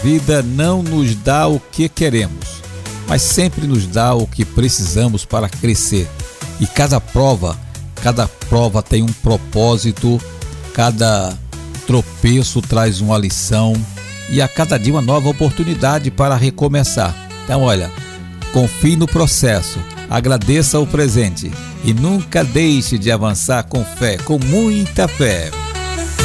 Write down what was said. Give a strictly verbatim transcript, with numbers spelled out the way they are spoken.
Vida não nos dá o que queremos, mas sempre nos dá o que precisamos para crescer. E cada prova, cada prova tem um propósito, cada tropeço traz uma lição e a cada dia uma nova oportunidade para recomeçar. Então, olha, confie no processo, agradeça o presente e nunca deixe de avançar com fé, com muita fé.